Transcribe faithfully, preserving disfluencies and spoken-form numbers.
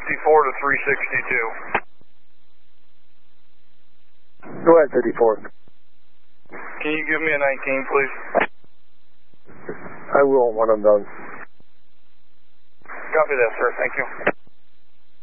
fifty-four to three sixty-two. Go ahead, fifty-four. Can you give me a nineteen, please? I will when I'm done. Copy that, sir. Thank you.